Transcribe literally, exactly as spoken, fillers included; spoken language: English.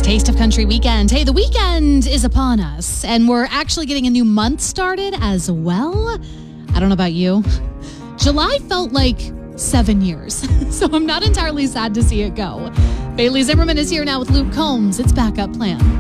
Taste of Country weekend. Hey, the weekend is upon us, and we're actually getting a new month started as well. I don't know about you. July felt like seven years, so I'm not entirely sad to see it go. Bailey Zimmerman is here now with Luke Combs. It's Backup Plan.